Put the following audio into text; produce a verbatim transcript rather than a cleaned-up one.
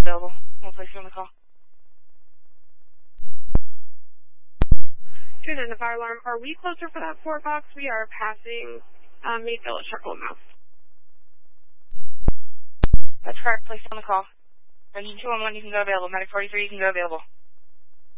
available. We'll place you on the call. two nine, the fire alarm. Are we closer for that four box? We are passing um, Mayfield at Charcoal Mouse. That's correct. Place you on the call. Engine two one one, you can go available. Medic forty-three, you can go available.